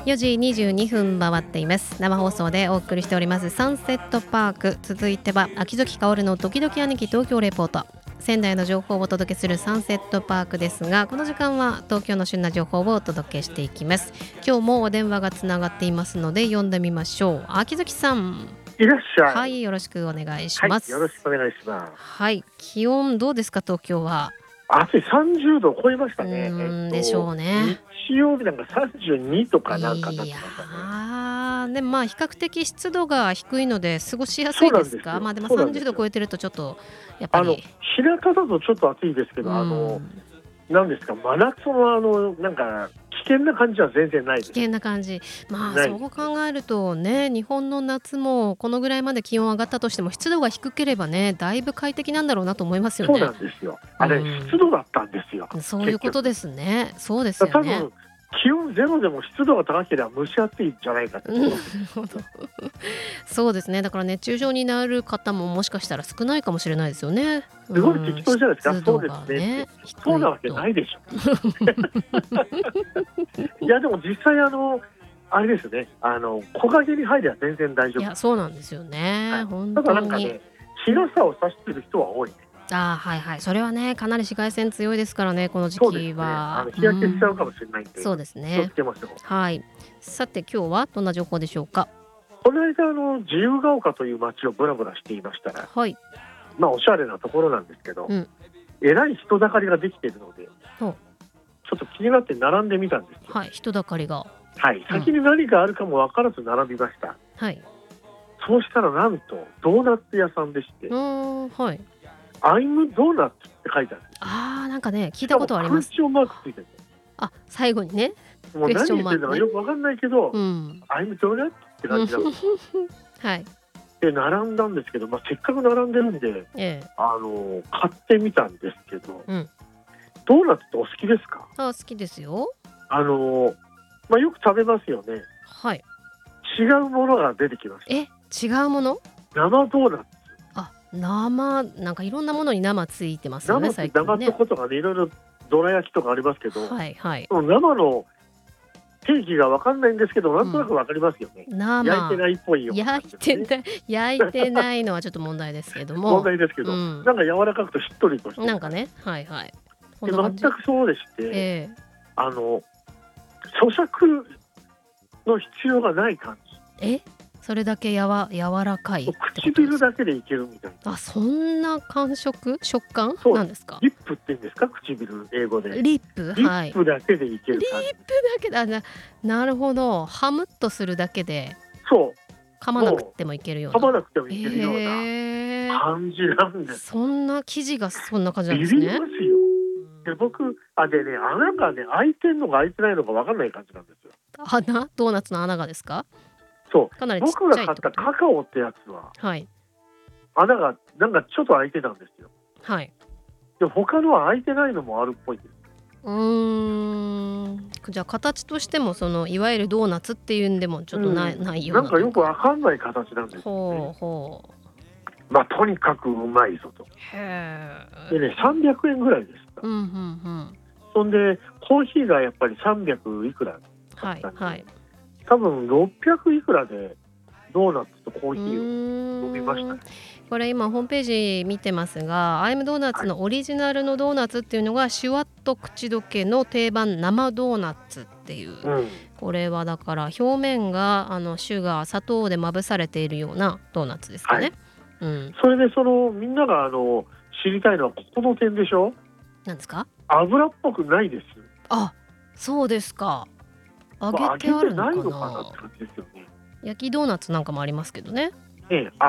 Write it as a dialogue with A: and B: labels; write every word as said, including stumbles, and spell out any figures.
A: よじにじゅうにふん回っています。生放送でお送りしておりますサンセットパーク。続いては秋月香るのドキドキ兄貴東京レポート。仙台の情報をお届けするサンセットパークですが、この時間は東京の旬な情報をお届けしていきます。今日もお電話がつながっていますので呼んでみましょう。秋月さん、
B: いらっしゃい。
A: はい、よろしくお願いします。
B: はい、よろしくお願いします。
A: はい、気温どうですか東京は。
B: 暑い、さんじゅうどを超えましたね。
A: うーん、
B: えっと
A: でしょうね。
B: 日曜日なんかさんじゅうにとかなんかなって
A: いや
B: ましたね。
A: ー、でもまあ比較的湿度が低いので過ごしやすいですか。
B: そうなんですよ
A: まあでもさんじゅう
B: そうなんですよ
A: ど超えてるとちょっとやっぱ
B: あの
A: り
B: 日向だとちょっと暑いですけど、あのなんですか、真夏のあのなんか危険な感じは全然ないです。
A: 危険な感じ。まあ
B: ない
A: そう考えるとね、日本の夏もこのぐらいまで気温上がったとしても湿度が低ければね、だいぶ快適なんだろうなと思いますよ
B: そう
A: ね。
B: なんですよ。あれ、
A: うん
B: 湿度だったんですよ。
A: そういうことですね。そうです
B: 結局
A: よね。
B: 多分気温ゼロでも湿度が高ければ蒸し暑いんじゃないかって。
A: うんなるほどそうですね。だから熱中症になる方ももしかしたら少ないかもしれないですよね。
B: すごい適当じゃないですか。
A: 湿度
B: そう
A: が
B: ですね。
A: 低いと
B: そうなわけないでしょ。いやでも実際あのあれですね。あの木陰に入れば全然大丈夫。
A: いやそうなんですよね、
B: はい
A: 本
B: ただ
A: 当に。
B: なんかね、日傘を差してる人は多いね。
A: あーはいはい、それはねかなり紫外線強いですからね、この時期
B: そうですね。あ
A: は。
B: の日焼けしちゃ
A: う
B: うんかもしれないんで、
A: そうです
B: 気を
A: ね。
B: つけましょう。
A: はい。さて今日はどんな情報でしょうか。
B: この間あの自由が丘という街をブラブラしていましたら、
A: はい。
B: まあおしゃれなところなんですけど、
A: うん
B: えらい人だかりができているので、ち
A: ほう
B: ょっと気になって並んでみたんですよ。
A: はい、人だかりが。
B: はい。先に何があるかも分からず並びました。
A: はい。
B: そうしたらなんとドーナツ屋さんでして
A: う、ーんはい。
B: アイムドーナツって書いてあるんです。
A: あーなんかね聞いたことあります。
B: しかもクエスチョンマークついてるんです。
A: あ最後にね。
B: もう何言ってるのかよく分かんないけど、
A: うん
B: アイムドーナツって感じなんです。
A: はい。
B: で並んだんですけど、まあ、せっかく並んでるんで、
A: ええ。
B: あの買ってみたんですけど、
A: うん
B: ドーナツってお好きですか？
A: あ好きですよ。
B: あの、まあ、よく食べますよね。
A: はい。
B: 違うものが出てきました。
A: え違うもの。
B: 生ドーナツ。
A: あ生なんかいろんなものに生ついてますよね
B: 生って
A: 最近ね。
B: 生ってことがね、いろいろどら焼きとかありますけど、
A: はいはい。
B: その生の定義が分かんないんですけど、なんとなく分かりますよね。
A: 生
B: 焼いてないっぽいような感
A: 焼い
B: じですね。
A: てない焼いてないのはちょっと問題ですけども
B: 問題ですけど、
A: うん
B: なんか柔らかくとしっとりとしてる
A: なんかねはいはいこん
B: で
A: な感じ。
B: 全くそうでして、
A: え
B: あの咀嚼の必要がない感
A: ええそれだけやわ柔らかいっ
B: じ。
A: てことですか。
B: 唇だけでいけるみたいな。
A: あそんな感触食感
B: そう
A: なんですか。
B: リップって言うんですか、唇英語で。
A: リップ
B: リ
A: はい。
B: ップだけでいける感じ。
A: リップだけだな。なるほど。ハムっとするだけで
B: そう
A: 噛まなくてもいけるような。
B: 噛まなくてもいけるような
A: へえ
B: 感じなんです。
A: そんな生地がそんな感じなん
B: ビ
A: ですね。
B: ビりますよ。で僕あでね、穴がね開いてんのか開いてないのか分かんない感じなんですよ。
A: 穴ドーナツの穴がですか。
B: そう
A: かなりちっ
B: 僕が買った
A: ちゃいってこと。
B: カカオってやつは
A: はい
B: 穴がなんかちょっと開いてたんですよ。
A: はい。
B: で他のは開いてないのもあるっぽいんです。
A: うーんじゃあ形としてもそのいわゆるドーナツっていうんでもちょっとない、
B: うん
A: ないような。
B: なんかよく分かんない形なんですよ
A: ほ
B: ね。
A: うほう。
B: まあとにかくうまいぞと。
A: へ
B: でねさんびゃくえんぐらいでした。
A: うんうんうん
B: そんでコーヒーがやっぱりさんびゃくいくら
A: はいはい。
B: 多分ろっぴゃくいくらでドーナツとコー
A: う
B: ヒーを
A: ー
B: 飲みましたね。
A: んこれ今ホームページ見てますがアイムドーナツのオリジナルのドーナツっていうのがシュワッと口どけの定番生ドーナツっていう、
B: うん、
A: これはだから表面があのシュガー砂糖でまぶされているようなドーナツですかね、
B: はい
A: うん、
B: それでそのみんながあの知りたいのはここの点でしょ。
A: なんですか。
B: 油っぽくないです。
A: あそうですか。揚
B: まあ
A: げてあるのかな。
B: 揚げてないのかなって感じですよね。
A: 焼きドーナツなんかもありますけどね。
B: ええ